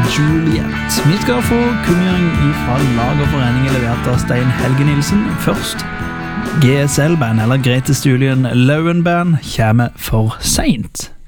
Juliet. Vi skal få kunngjøring fra Lagerforeningen levert av Stein Helge Nilsen. Først GSL-band, eller Greatest Julian Lowen Band, kommer for sent.